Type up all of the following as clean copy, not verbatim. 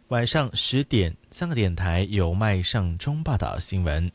晚上10点，3个电台有麦尚中报道新闻。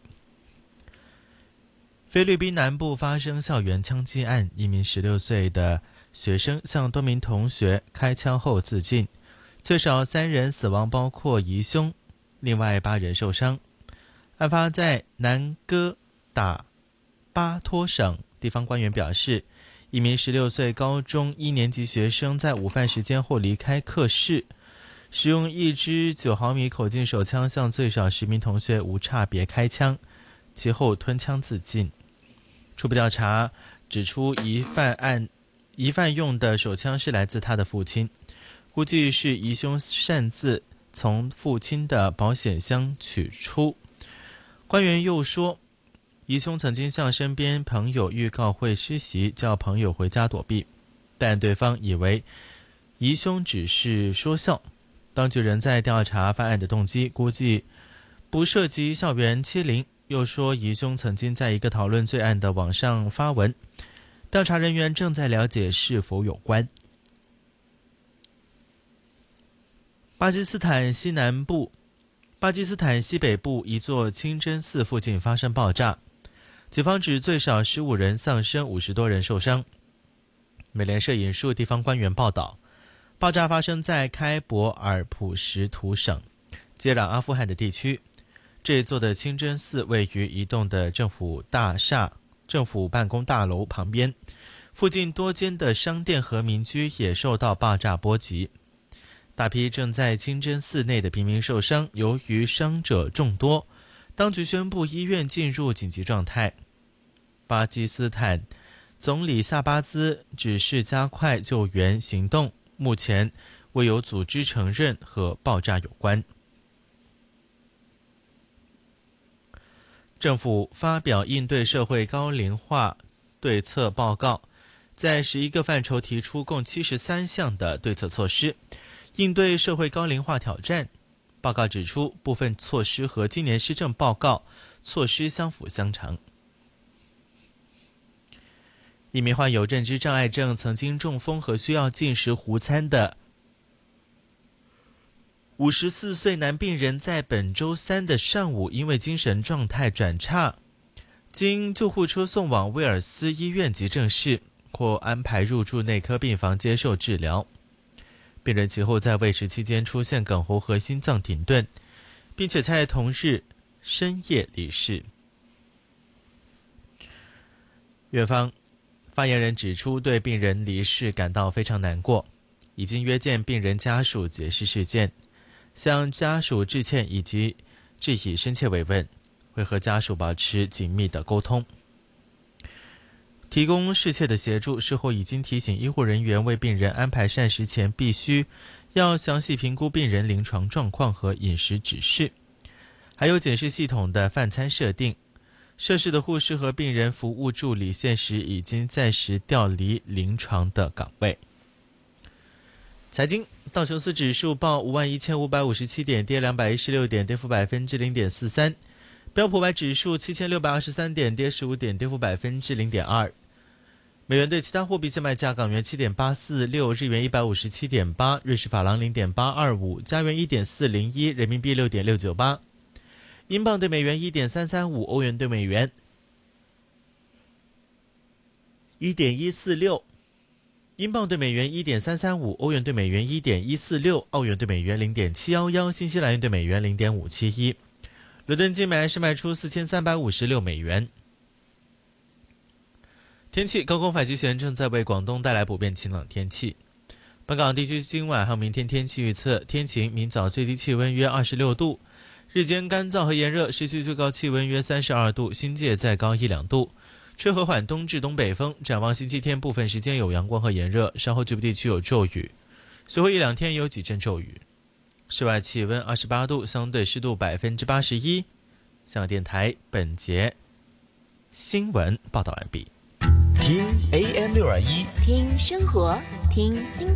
菲律宾南部发生校园枪击案，一名16岁的学生向多名同学开枪后自尽，最少3人死亡，包括疑凶，另外8人受伤。案发在南哥打巴托省，地方官员表示，一名16岁高中1年级学生在午饭时间后离开课室，使用一支9毫米口径手枪向最少10名同学无差别开枪，其后吞枪自尽。初步调查指出，疑犯用的手枪是来自他的父亲，估计是疑凶擅自从父亲的保险箱取出。官员又说，疑凶曾经向身边朋友预告会施袭，叫朋友回家躲避，但对方以为疑凶只是说笑。当局仍在调查犯案的动机，估计不涉及校园欺凌。又说疑凶曾经在一个讨论罪案的网上发文，调查人员正在了解是否有关。巴基斯坦西北部一座清真寺附近发生爆炸，警方指最少15人丧生，50多人受伤。美联社引述地方官员报道，爆炸发生在开伯尔普什图省，接壤阿富汗的地区。这座的清真寺位于一栋的政府办公大楼旁边，附近多间的商店和民居也受到爆炸波及。大批正在清真寺内的平民受伤，由于伤者众多，当局宣布医院进入紧急状态。巴基斯坦总理萨巴兹指示加快救援行动，目前未有组织承认和爆炸有关。政府发表应对社会高龄化对策报告，在11个范畴提出共73项的对策措施，应对社会高龄化挑战。报告指出，部分措施和今年施政报告措施相辅相成。一名患有认知障碍症、曾经中风和需要进食糊餐的54岁男病人，在本周3的上午因为精神状态转差，经救护车送往威尔斯医院急症室，或安排入住内科病房接受治疗。病人其后在喂食期间出现哽喉和心脏停顿，并且在同日深夜离世。院方发言人指出，对病人离世感到非常难过，已经约见病人家属解释事件，向家属致歉以及致以深切慰问，会和家属保持紧密的沟通，提供适切的协助。事后已经提醒医护人员，为病人安排膳食前必须要详细评估病人临床状况和饮食指示，还有检视系统的饭餐设定。涉事的护士和病人服务助理现时已经暂时调离临床的岗位。财经，道琼斯指数报51557点，跌216点，跌幅0.43%。标普500指数7623点，跌15点，跌幅0.2%。美元对其他货币现卖价：港元7.846，日元157.8，瑞士法郎0.825，加元1.401，人民币6.698，英镑对美元1.335，欧元对美元1.146。英镑对美元1.335，欧元对美元1.146，澳元对美元0.711，新西兰元对美元0.571。伦敦金买是卖出4356美元。天气，高空反气旋正在为广东带来普遍晴朗天气。本港地区今晚和明天天气预测：天晴，明早最低气温约26度，日间干燥和炎热，市区最高气温约32度，新界再高1-2度。吹和缓东至东北风。展望星期天，部分时间有阳光和炎热，稍后局部地区有骤雨，随后1-2天有几阵骤雨。室外气温28度，相对湿度81%。香港电台本节新闻报道完毕。 听 AM621， 听生活，听精